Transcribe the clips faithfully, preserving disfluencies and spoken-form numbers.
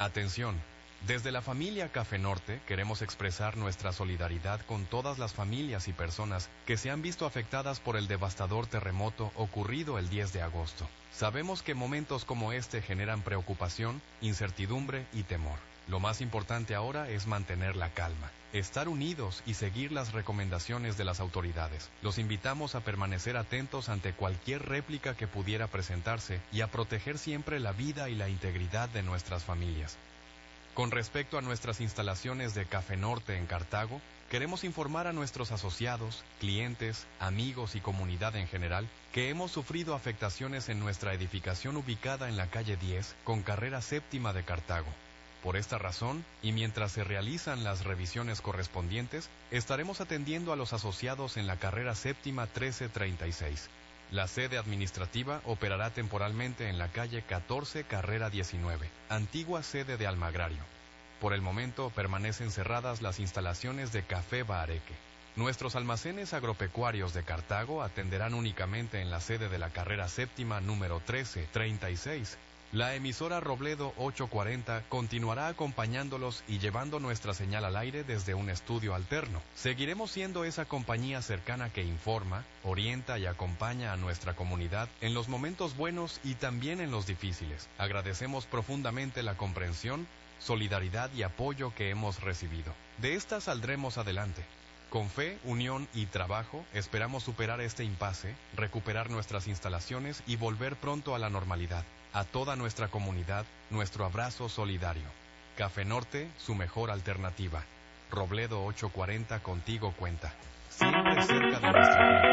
Atención, desde la familia Café Norte queremos expresar nuestra solidaridad con todas las familias y personas que se han visto afectadas por el devastador terremoto ocurrido el diez de agosto. Sabemos que momentos como este generan preocupación, incertidumbre y temor. Lo más importante ahora es mantener la calma, estar unidos y seguir las recomendaciones de las autoridades. Los invitamos a permanecer atentos ante cualquier réplica que pudiera presentarse y a proteger siempre la vida y la integridad de nuestras familias. Con respecto a nuestras instalaciones de Café Norte en Cartago, queremos informar a nuestros asociados, clientes, amigos y comunidad en general que hemos sufrido afectaciones en nuestra edificación ubicada en la calle diez con carrera séptima de Cartago. Por esta razón, y mientras se realizan las revisiones correspondientes, estaremos atendiendo a los asociados en la carrera séptima trece treinta y seis. La sede administrativa operará temporalmente en la calle catorce carrera diecinueve, antigua sede de Almagrario. Por el momento permanecen cerradas las instalaciones de Café Bahareque. Nuestros almacenes agropecuarios de Cartago atenderán únicamente en la sede de la carrera séptima número trece treinta y seis. La emisora Robledo ochocientos cuarenta continuará acompañándolos y llevando nuestra señal al aire desde un estudio alterno. Seguiremos siendo esa compañía cercana que informa, orienta y acompaña a nuestra comunidad en los momentos buenos y también en los difíciles. Agradecemos profundamente la comprensión, solidaridad y apoyo que hemos recibido. De esta saldremos adelante. Con fe, unión y trabajo, esperamos superar este impasse, recuperar nuestras instalaciones y volver pronto a la normalidad. A toda nuestra comunidad, nuestro abrazo solidario. Café Norte, su mejor alternativa. Robledo ochocientos cuarenta contigo cuenta. Siempre cerca de nuestra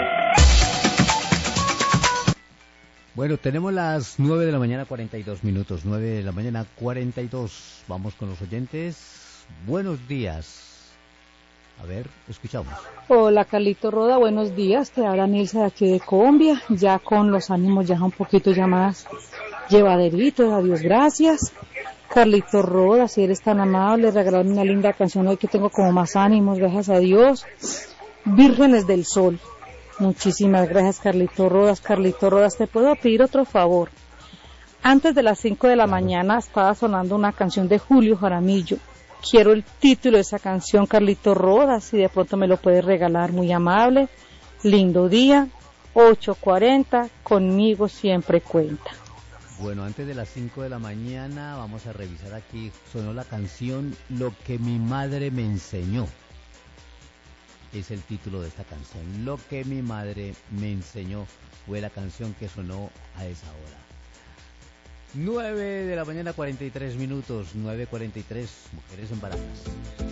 gente. Bueno, tenemos las nueve de la mañana, cuarenta y dos minutos. nueve de la mañana, cuarenta y dos. Vamos con los oyentes. Buenos días. A ver, escuchamos. Hola, Carlito Roda, buenos días. Te habla Nilsa de aquí de Colombia, ya con los ánimos ya un poquito ya más llevaderitos, a Dios gracias. Carlito Roda, si eres tan amable, regalarme una linda canción hoy que tengo como más ánimos, gracias a Dios. Vírgenes del Sol. Muchísimas gracias, Carlito Rodas. Carlito Rodas, te puedo pedir otro favor. Antes de las cinco de la mañana estaba sonando una canción de Julio Jaramillo. Quiero el título de esa canción, Carlito Rodas, si de pronto me lo puedes regalar, muy amable. Lindo día, ocho cuarenta, conmigo siempre cuenta. Bueno, antes de las cinco de la mañana vamos a revisar aquí, sonó la canción Lo que mi madre me enseñó. Es el título de esta canción, Lo que mi madre me enseñó, fue la canción que sonó a esa hora. nueve de la mañana, cuarenta y tres minutos, nueve cuarenta y tres, mujeres embarazadas.